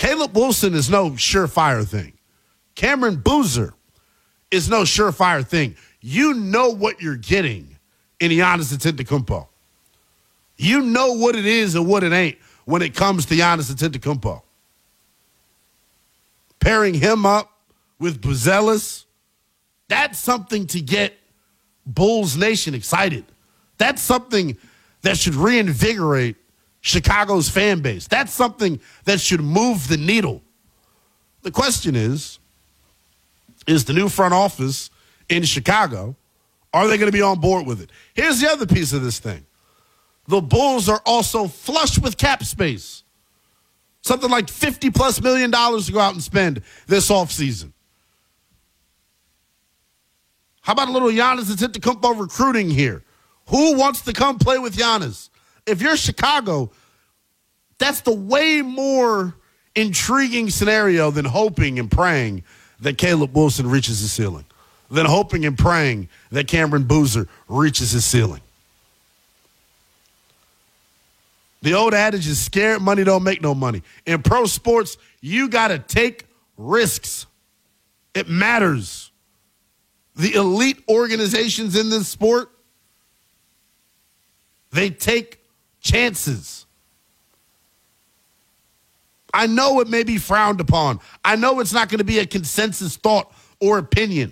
Caleb Wilson is no surefire thing. Cameron Boozer is no surefire thing. You know what you're getting in Giannis Antetokounmpo. You know what it is and what it ain't when it comes to Giannis Antetokounmpo. Pairing him up with Buzelis, that's something to get Bulls Nation excited. That's something that should reinvigorate Chicago's fan base. That's something that should move the needle. The question is the new front office in Chicago, are they going to be on board with it? Here's the other piece of this thing. The Bulls are also flush with cap space. Something like $50+ million to go out and spend this offseason. How about a little Giannis Antetokounmpo recruiting here? Who wants to come play with Giannis? If you're Chicago, that's the way more intriguing scenario than hoping and praying that Caleb Wilson reaches his ceiling, than hoping and praying that Cameron Boozer reaches his ceiling. The old adage is scared money don't make no money. In pro sports, you got to take risks. It matters. The elite organizations in this sport, they take chances. I know it may be frowned upon. I know it's not going to be a consensus thought or opinion.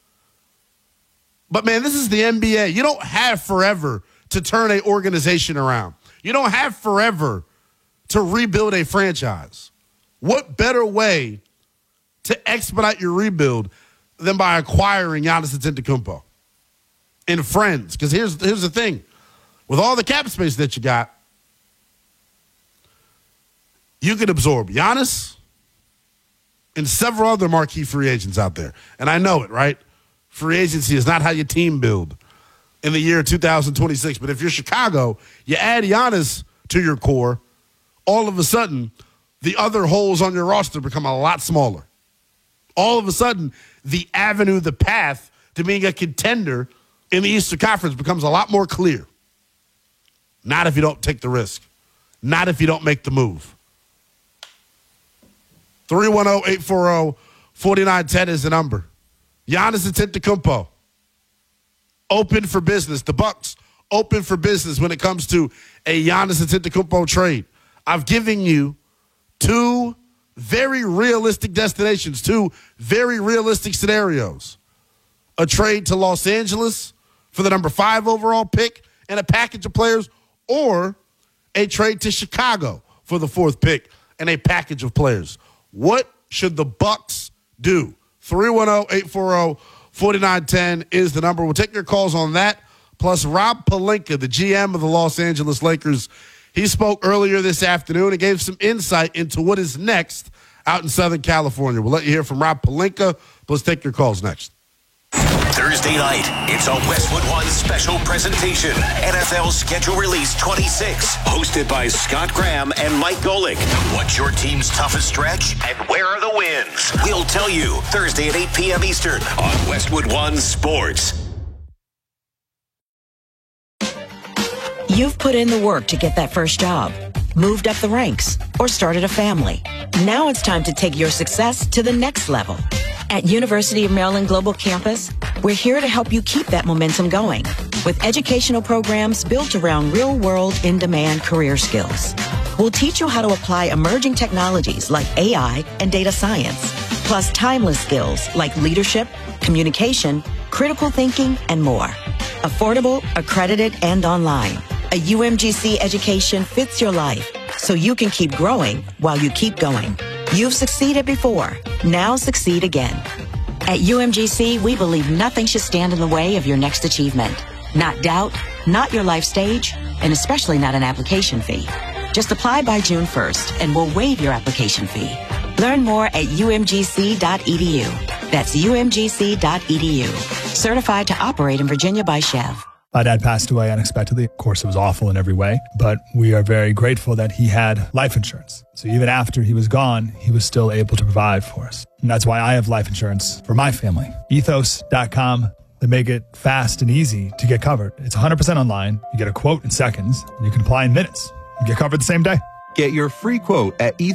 But, man, this is the NBA. You don't have forever to turn an organization around. You don't have forever to rebuild a franchise. What better way to expedite your rebuild than by acquiring Giannis Antetokounmpo and friends? Because here's the thing. With all the cap space that you got, you can absorb Giannis and several other marquee free agents out there. And I know it, right? Free agency is not how you team build in the year 2026. But if you're Chicago, you add Giannis to your core, all of a sudden, the other holes on your roster become a lot smaller. All of a sudden, the avenue, the path to being a contender in the Eastern Conference becomes a lot more clear. Not if you don't take the risk. Not if you don't make the move. 310-840-4910 is the number. Giannis Antetokounmpo, open for business. The Bucks open for business when it comes to a Giannis Antetokounmpo trade. I've given you two very realistic destinations, two very realistic scenarios. A trade to Los Angeles for the number 5 overall pick and a package of players, or a trade to Chicago for the 4th pick and a package of players. What should the Bucks do? 310-840-4910 is the number. We'll take your calls on that. Plus, Rob Pelinka, the GM of the Los Angeles Lakers, he spoke earlier this afternoon and gave some insight into what is next out in Southern California. We'll let you hear from Rob Pelinka. Let's take your calls next. Thursday night, it's a Westwood One special presentation. NFL Schedule Release 26, hosted by Scott Graham and Mike Golick. What's your team's toughest stretch and where are the wins? We'll tell you Thursday at 8 p.m. Eastern on Westwood One Sports. You've put in the work to get that first job, moved up the ranks, or started a family. Now it's time to take your success to the next level. At University of Maryland Global Campus, we're here to help you keep that momentum going with educational programs built around real-world, in-demand career skills. We'll teach you how to apply emerging technologies like AI and data science, plus timeless skills like leadership, communication, critical thinking, and more. Affordable, accredited, and online. A UMGC education fits your life so you can keep growing while you keep going. You've succeeded before. Now succeed again. At UMGC, we believe nothing should stand in the way of your next achievement. Not doubt, not your life stage, and especially not an application fee. Just apply by June 1st and we'll waive your application fee. Learn more at umgc.edu. That's umgc.edu. Certified to operate in Virginia by Chev. My dad passed away unexpectedly. Of course, it was awful in every way, but we are very grateful that he had life insurance. So even after he was gone, he was still able to provide for us. And that's why I have life insurance for my family. Ethos.com. They make it fast and easy to get covered. It's 100% online. You get a quote in seconds, and you can apply in minutes. You get covered the same day. Get your free quote at